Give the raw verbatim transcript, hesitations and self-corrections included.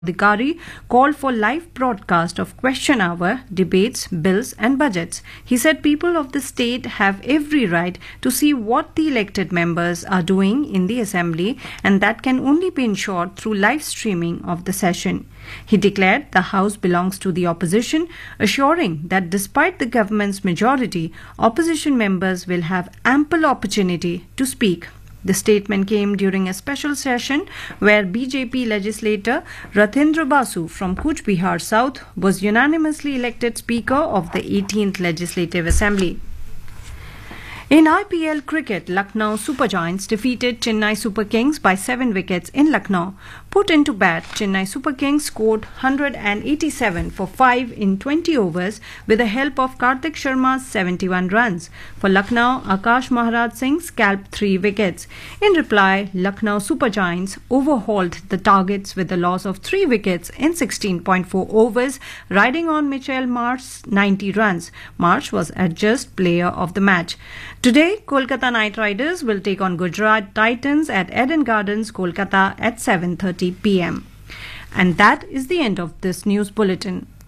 Adhikari called for live broadcast of question hour, debates, bills and budgets. He said people of the state have every right to see what the elected members are doing in the assembly, and that can only be ensured through live streaming of the session. He declared the House belongs to the opposition, assuring that despite the government's majority, opposition members will have ample opportunity to speak. The statement came during a special session where B J P legislator Rathendra Basu from Cooch Behar South was unanimously elected Speaker of the eighteenth Legislative Assembly. In I P L cricket, Lucknow Super Giants defeated Chennai Super Kings by seven wickets in Lucknow. Put into bat, Chennai Super Kings scored one hundred eighty-seven for five in twenty overs with the help of Karthik Sharma's seventy-one runs. For Lucknow, Akash Maharaj Singh scalped three wickets. In reply, Lucknow Super Giants overhauled the targets with a loss of three wickets in sixteen point four overs, riding on Mitchell Marsh's ninety runs. Marsh was adjudged player of the match. Today, Kolkata Knight Riders will take on Gujarat Titans at Eden Gardens, Kolkata at seven thirty p m. And that is the end of this news bulletin.